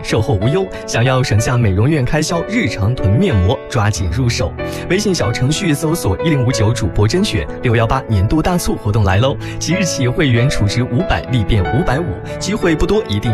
售后无忧。想要省下美容院开销，日常囤面膜，抓紧入手。微信小程序搜索1059主播甄选618年度大促活动来喽！即日起会员储值500立变550，机会不多，一定